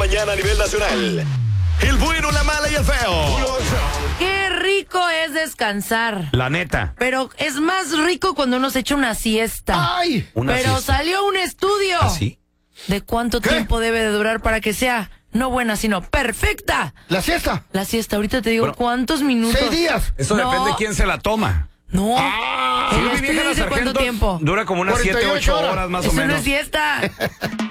mañana a nivel nacional. El bueno, la mala y el feo. Qué rico es descansar. La neta. Pero es más rico cuando uno se echa una siesta. ¡Ay! Pero salió un estudio. ¿Ah, sí? ¿De cuánto ¿Qué? tiempo debe de durar para que sea no buena, sino perfecta? ¿La siesta? La siesta, ahorita te digo, Bueno, ¿cuántos minutos? 6 días. Eso No. depende de quién se la toma. No. Sí, El mi estudio vieja la dice cuánto sargento tiempo. Dura como unas 7, 48 8 horas más o Eso no menos. es siesta.